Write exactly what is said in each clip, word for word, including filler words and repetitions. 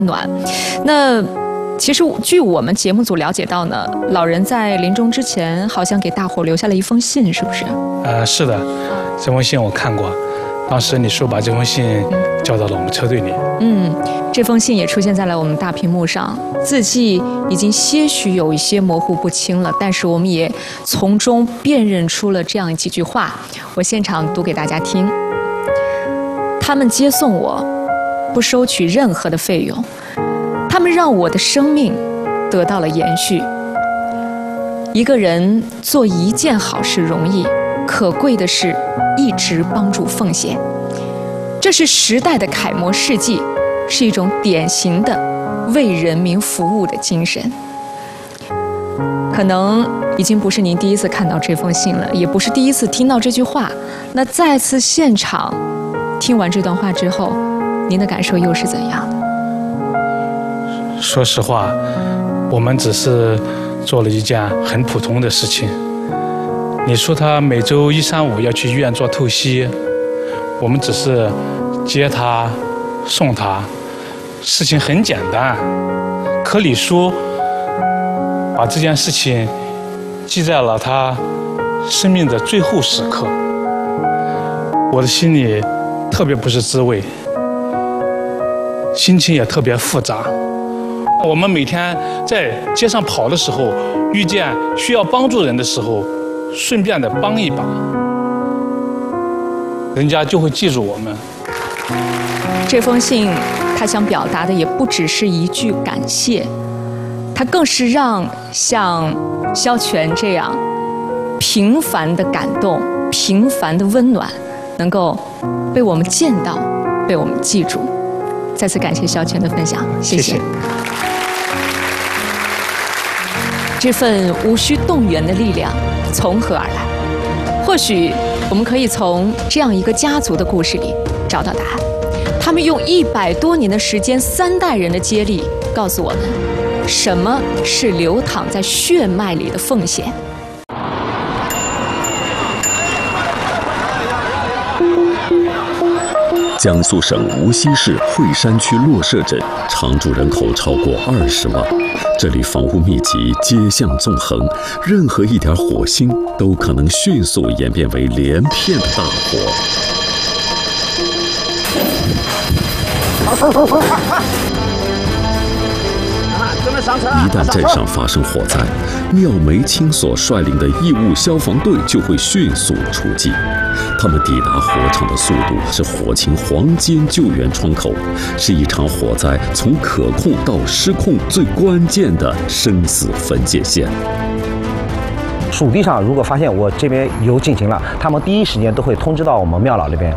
暖。那其实据我们节目组了解到呢，老人在临终之前好像给大伙留下了一封信，是不是？ 呃，是的，这封信我看过，当时李叔把这封信交到了我们车队里。嗯， 这封信也出现在了我们大屏幕上，字迹已经些许有一些模糊不清了，但是我们也从中辨认出了这样几句话，我现场读给大家听。他们接送我，不收取任何的费用。他们让我的生命得到了延续。一个人做一件好事容易，可贵的是一直帮助奉献。这是时代的楷模事迹，是一种典型的为人民服务的精神。可能已经不是您第一次看到这封信了，也不是第一次听到这句话。那再次现场听完这段话之后，您的感受又是怎样的？ 说实话，我们只是做了一件很普通的事情。你说他每周一三五要去医院做透析，我们只是接他送他，事情很简单。可李叔把这件事情记在了他生命的最后时刻，我的心里特别不是滋味，心情也特别复杂。我们每天在街上跑的时候，遇见需要帮助人的时候，顺便的帮一把，人家就会记住我们。 这封信他想表达的也不只是一句感谢，他更是让像萧全这样平凡的感动、平凡的温暖能够被我们见到，被我们记住。再次感谢萧全的分享，谢谢。 谢谢。 这份无需动员的力量从何而来？或许我们可以从这样一个家族的故事里找到答案。他们用一百多年的时间，三代人的接力，告诉我们什么是流淌在血脉里的奉献。 江苏省无锡市惠山区洛社镇常住人口超过二十万，这里房屋密集，街巷纵横，任何一点火星都可能迅速演变为连片的大火。一旦镇上发生火灾，廖梅清所率领的义务消防队就会迅速出击。他们抵达火场的速度是火情黄金救援窗口，是一场火灾从可控到失控最关键的生死分界线。 属地上如果发现我这边有警情了，他们第一时间都会通知到我们庙老那边。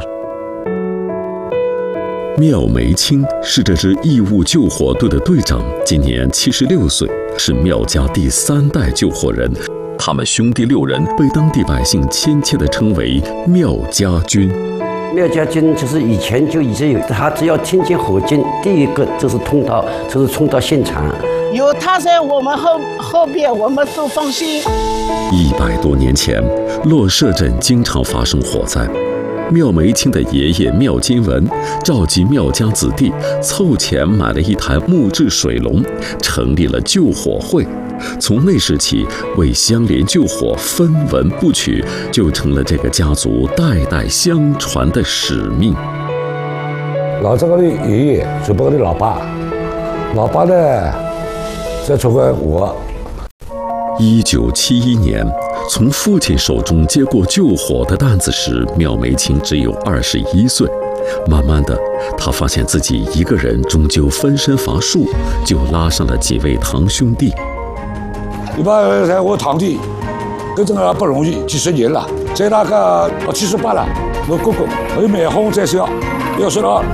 廖梅清是这支义务救火队的队长，今年七十六岁，是廖家第三代救火人。他们兄弟六人被当地百姓亲切地称为廖家军。 廖家军就是以前就已经有，他只要听见火警，第一个就是冲到，就是冲到现场。 有他在我们后后边，我们都放心。 一百多年前，洛社镇经常发生火灾。廖梅清的爷爷廖金文召集廖家子弟，凑钱买了一台木质水龙，成立了救火会。从那时起，为相连救火分文不取，就成了这个家族代代相传的使命。 老这个的爷爷就把我的老爸，老爸呢再传给我。 一九七一年，从父亲手中接过救火的担子时，廖梅清只有二十一岁。慢慢的，他发现自己一个人终究分身乏术，就拉上了几位堂兄弟。 一般在我堂弟，跟这个不容易，几十年了，在那个我七十八了，我哥哥我又满红在校，要说了。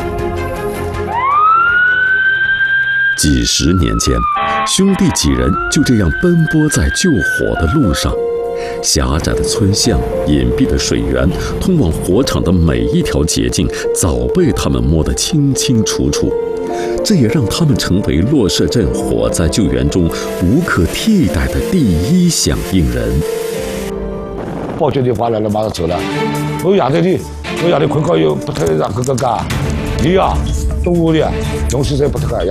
几十年间，兄弟几人就这样奔波在救火的路上。狭窄的村巷、隐蔽的水源、通往火场的每一条捷径，早被他们摸得清清楚楚。这也让他们成为洛社镇火灾救援中无可替代的第一响应人。 报警电话来了，马上走了。我夜头的，我夜头困觉又不太让哥哥干，你呀， 动物的东西侪不得个。